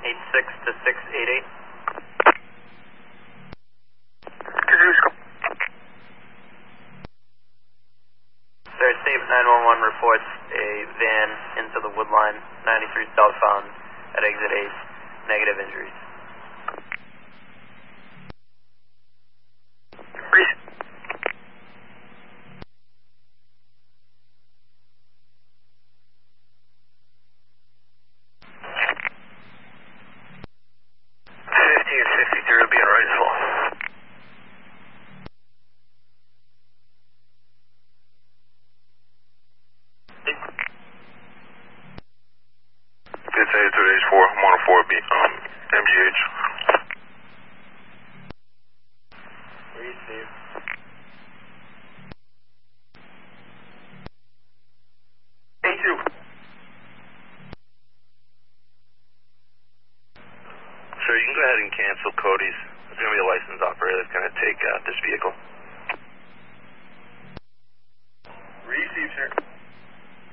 86 to 688. Sir, State 911 reports a van into the Woodline 93 southbound at exit 8, negative injuries. Today's 4, I'm on a 4B, MGH. Receive. Thank you. Sir, you can go ahead and cancel Cody's. There's going to be a licensed operator that's going to take this vehicle.